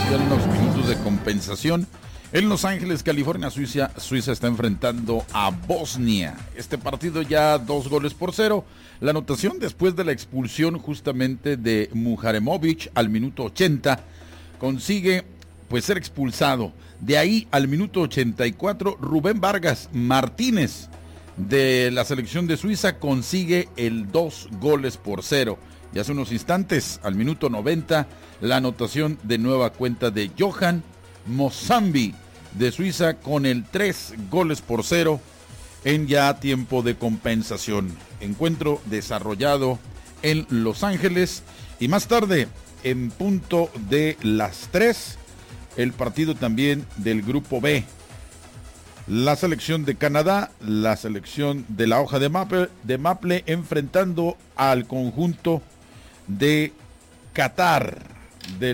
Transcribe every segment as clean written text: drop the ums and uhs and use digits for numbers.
ya en los minutos de compensación. En Los Ángeles, California, Suiza está enfrentando a Bosnia. Este partido ya 2-0. La anotación después de la expulsión justamente de Muharemovic al minuto 80. Consigue pues ser expulsado. De ahí al minuto 84, Rubén Vargas Martínez de la selección de Suiza consigue el 2-0. Y hace unos instantes, al minuto 90, la anotación de nueva cuenta de Johan Mozambi de Suiza con el 3-0 en ya tiempo de compensación. Encuentro desarrollado en Los Ángeles y más tarde, en punto de las 3, el partido también del grupo B. La selección de Canadá, la selección de la hoja de Maple enfrentando al conjunto de Qatar, de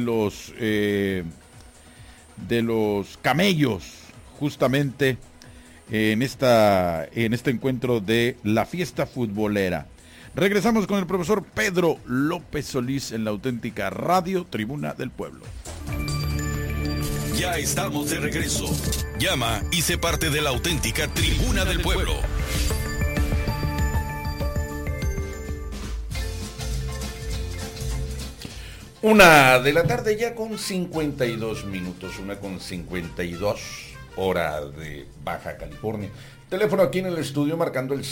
los camellos, justamente en este encuentro de la fiesta futbolera. Regresamos con el profesor Pedro López Solís en la auténtica Radio Tribuna del Pueblo. Ya estamos de regreso. Llama y sé parte de la auténtica Tribuna del Pueblo. Una de la tarde ya con 52 minutos, 1:52, hora de Baja California. Teléfono aquí en el estudio marcando el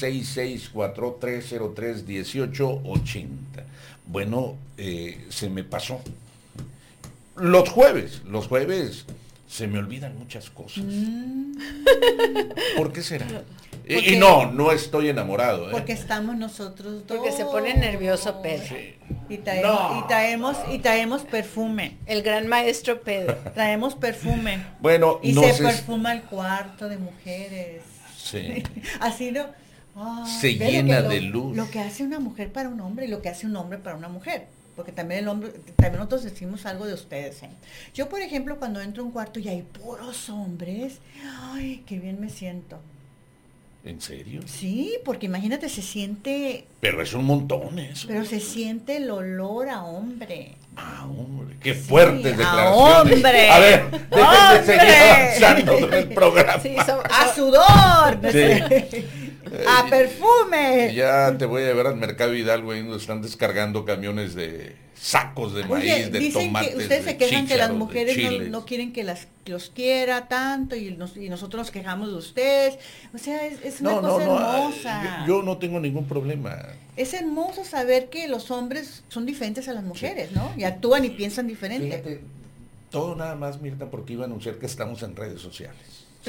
664-303-1880. Bueno, se me pasó. Los jueves se me olvidan muchas cosas. ¿Por qué será? Y no estoy enamorado. Porque estamos nosotros dos. Porque se pone nervioso Pedro. Sí. Y traemos perfume. El gran maestro Pedro. Traemos perfume. Bueno, y se perfuma el cuarto de mujeres. Sí. Así no. Se llena de luz. Lo que hace una mujer para un hombre y lo que hace un hombre para una mujer. Porque también nosotros decimos algo de ustedes. Yo, por ejemplo, cuando entro a un cuarto y hay puros hombres, ay, qué bien me siento. ¿En serio? Sí, porque imagínate, se siente... Pero es un montón eso. Pero se siente el olor a hombre. Ah, hombre, qué fuertes declaraciones. ¡A hombre! A ver, dejen de seguir avanzando en el programa. Sí, ¡A sudor! Sí. ¡A perfume! Ya te voy a llevar al Mercado Hidalgo, ahí donde están descargando camiones de sacos de maíz, de dicen tomates, que ustedes se quejan que las mujeres no quieren que los quiera tanto y nosotros nos quejamos de ustedes. O sea, es una cosa hermosa. Yo no tengo ningún problema. Es hermoso saber que los hombres son diferentes a las mujeres, ¿no? Y actúan y piensan diferente. Fíjate, todo nada más, Mirta, porque iba a anunciar que estamos en redes sociales. Sí.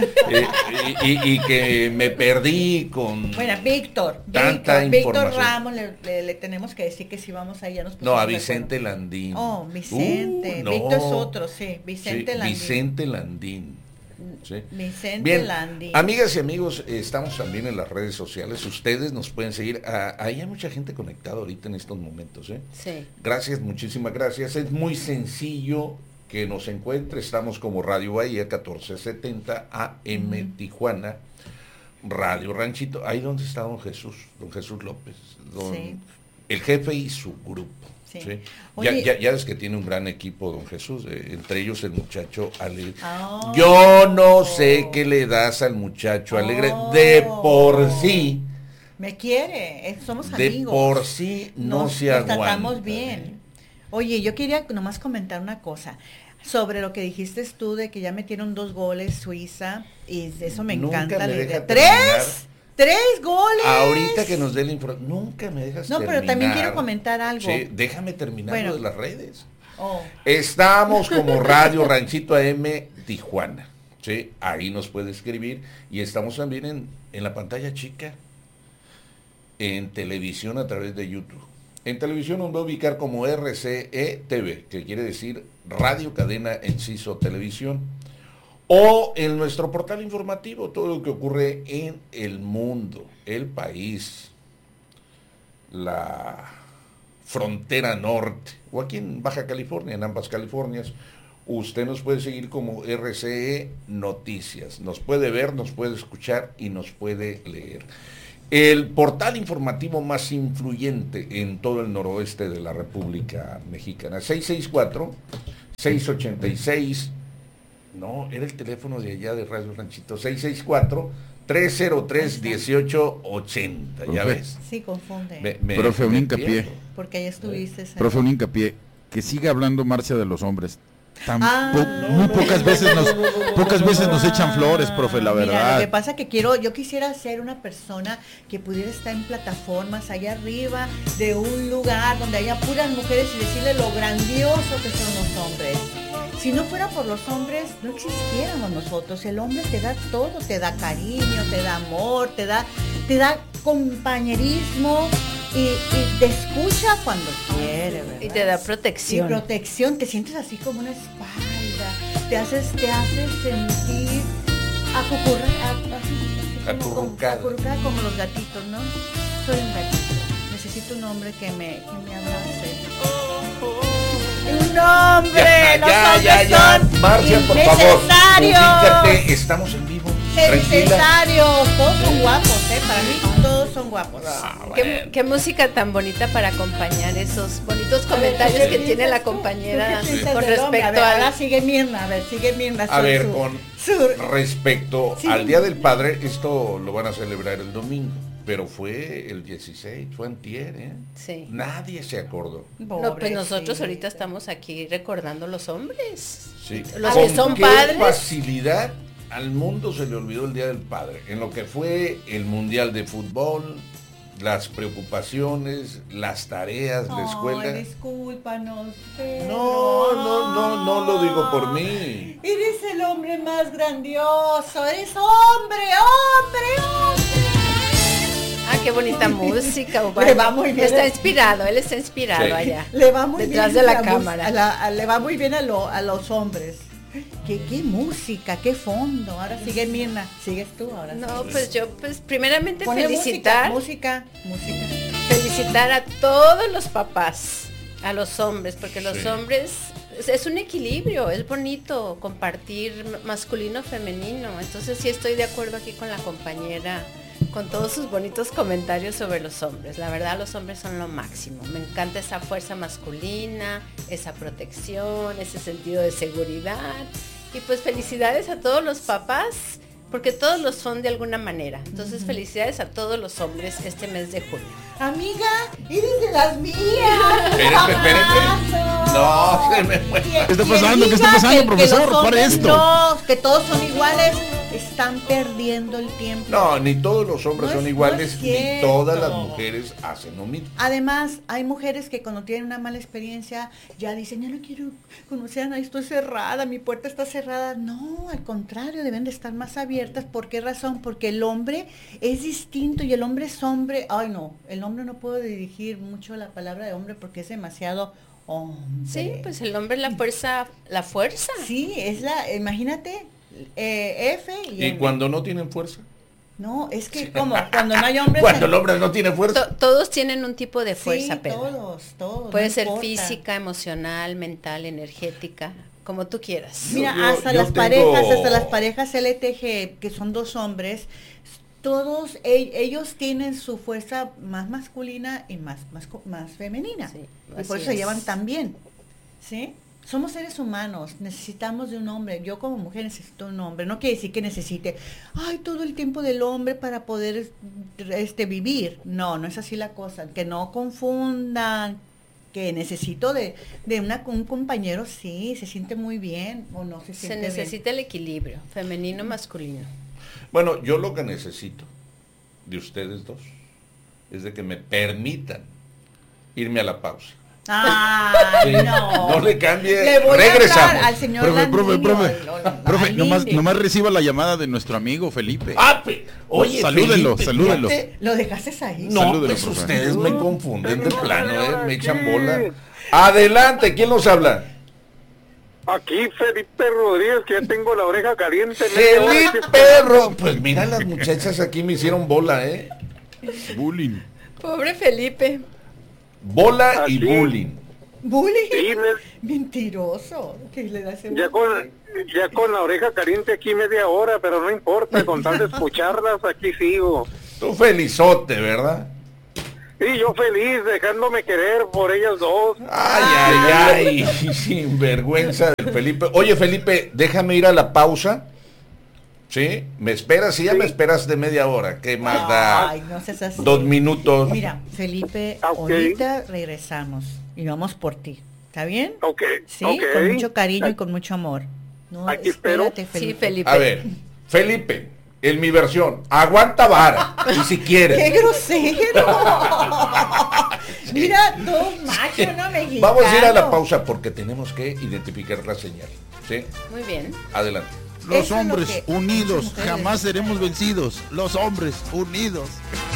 y que me perdí con Víctor Ramos le tenemos que decir que si vamos ahí ya nos pusimos. No, a Vicente Landín. Vicente, no. Víctor es otro, sí, Vicente Landín. Vicente Landín. ¿Sí? Vicente Bien, Landín. Amigas y amigos, estamos también en las redes sociales. Ustedes nos pueden seguir. Ahí hay mucha gente conectada ahorita en estos momentos. Sí. Gracias, muchísimas gracias. Es muy sencillo que nos encuentre. Estamos como Radio Bahía 1470 AM Tijuana, Radio Ranchito. Ahí donde está don Jesús López, el jefe y su grupo. Sí. ¿Sí? Oye, ya es que tiene un gran equipo don Jesús, entre ellos el muchacho Alegre. Yo no sé qué le das al muchacho Alegre, de por sí. Me quiere, somos amigos. De por sí no se aguanta. Nos tratamos bien. Oye, yo quería nomás comentar una cosa sobre lo que dijiste tú de que ya metieron 2 goles Suiza y eso me encanta. ¿Tres goles? Ahorita que nos dé la información, nunca me dejas terminar. No, pero también quiero comentar algo. Sí, déjame terminar lo de las redes. Estamos como Radio Ranchito AM Tijuana. Sí, ahí nos puede escribir y estamos también en la pantalla chica, en televisión a través de YouTube. En televisión nos va a ubicar como RCE TV, que quiere decir Radio Cadena Enciso Televisión, o en nuestro portal informativo, todo lo que ocurre en el mundo, el país, la frontera norte, o aquí en Baja California, en ambas Californias. Usted nos puede seguir como RCE Noticias, nos puede ver, nos puede escuchar y nos puede leer. El portal informativo más influyente en todo el noroeste de la República Mexicana, 686, no, era el teléfono de allá de Radio Ranchito, 664-303-1880, ya ves. Sí, confunde. Profe, un hincapié. Porque ahí estuviste. Profe, un hincapié. Que siga hablando Marcia de los hombres. Muy pocas veces nos echan flores, profe, la verdad. Mira, lo que pasa que yo quisiera ser una persona que pudiera estar en plataformas allá arriba de un lugar donde haya puras mujeres y decirle lo grandioso que son los hombres. Si no fuera por los hombres, no existiéramos nosotros. El hombre te da todo, te da cariño, te da amor, te da compañerismo. Y te escucha cuando quiere, ¿verdad? Y te da protección. Y protección, te sientes así como una espalda, te haces sentir acurrucada como los gatitos, ¿no? Soy un gatito, necesito un hombre que me abrace. ¡Un hombre! Ya. Marcia, por favor, ubícate, estamos en vivo. Necesarios, todos son guapos, para mí todos son guapos. ¿Qué música tan bonita para acompañar esos bonitos comentarios que tiene la compañera con respecto a... Ahora sigue Mirna, respecto al Día del Padre, esto lo van a celebrar el domingo, pero fue el 16, fue antier, ¿eh? Sí. Nadie se acordó. No, pues nosotros ahorita estamos aquí recordando los hombres. Sí. Los que son padres. Con facilidad al mundo se le olvidó el Día del Padre, en lo que fue el Mundial de Fútbol, las preocupaciones, las tareas, la escuela. Discúlpanos, pero... No lo digo por mí. Eres el hombre más grandioso, eres hombre. Qué bonita música. Le va muy bien. Él está inspirado sí. Allá. Le va muy detrás bien de la cámara. Le va muy bien a los hombres. ¿Qué música, qué fondo? Ahora sigue Mirna, sigues tú ahora. No, pues yo, primeramente pone felicitar. Música. Felicitar a todos los papás, a los hombres, porque los hombres es un equilibrio, es bonito compartir masculino, femenino. Entonces sí estoy de acuerdo aquí con la compañera, con todos sus bonitos comentarios sobre los hombres. La verdad, los hombres son lo máximo. Me encanta esa fuerza masculina, esa protección, ese sentido de seguridad. Y pues felicidades a todos los papás, porque todos lo son de alguna manera. Entonces felicidades a todos los hombres este mes de junio. Amiga, eres de las mías. Espérate. No, se me fue. ¿Qué está pasando, profesor? Para esto. No, que todos son iguales. Están perdiendo el tiempo. No, ni todos los hombres son iguales, ni todas las mujeres hacen lo mismo. Además, hay mujeres que cuando tienen una mala experiencia ya dicen, ya no quiero conocer a nadie, estoy cerrada, mi puerta está cerrada. No, al contrario, deben de estar más abiertas. ¿Por qué razón? Porque el hombre es distinto y el hombre es hombre. Ay, no, el hombre no puedo dirigir mucho la palabra de hombre porque es demasiado hombre. Sí, pues el hombre es la fuerza. Sí, imagínate, F y ¿Y cuando no tienen fuerza? No, es que como cuando no hay hombres. Cuando el hombre no tiene fuerza. Todos tienen un tipo de fuerza, sí, Pedro. Todos. Puede ser física, emocional, mental, energética, como tú quieras. Mira, hasta las parejas LTG, que son dos hombres, todos ellos tienen su fuerza más masculina y más femenina. Sí, y por eso se llevan tan bien. ¿Sí? Somos seres humanos, necesitamos de un hombre. Yo como mujer necesito un hombre. No quiere decir que necesite todo el tiempo del hombre para poder vivir. No es así la cosa. Que no confundan que necesito de un compañero, sí, se siente muy bien o no se siente bien. Se necesita el equilibrio, femenino, masculino. Bueno, yo lo que necesito de ustedes dos es de que me permitan irme a la pausa. Ay, sí, no le cambie. Le voy regresamos. A hablar al señor profe, nomás reciba la llamada de nuestro amigo Felipe. Oye, salúdelo. ¿Lo dejaste ahí? No, salúdelo, pues ustedes me confunden de plano, me echan bola. Adelante, ¿quién nos habla? Aquí Felipe Rodríguez, que ya tengo la oreja caliente. Felipe pues mira, las muchachas aquí me hicieron bola, Bullying. Pobre Felipe. Bola y bullying. ¿Bullying? Sí, mentiroso. ¿Qué le da ese ya con la oreja caliente aquí media hora, pero no importa, con tal de escucharlas, aquí sigo. Tú felizote, ¿verdad? Y yo feliz, dejándome querer por ellas dos. Ay, sin vergüenza del Felipe. Oye, Felipe, déjame ir a la pausa. ¿Sí? ¿Me esperas? Sí, ya me esperas de media hora. ¿Qué más da? Ay, no seas así. 2 minutos. Mira, Felipe, ahorita regresamos y vamos por ti. ¿Está bien? Ok. Sí, con mucho cariño y con mucho amor. No, aquí espero. Felipe. Sí, Felipe. A ver, Felipe, en mi versión, aguanta vara, y si quieres. ¡Qué grosero! Mira, dos machos, no mexicano. Vamos a ir a la pausa porque tenemos que identificar la señal. ¿Sí? Muy bien. Adelante. Los hombres unidos, jamás seremos vencidos. Los hombres unidos.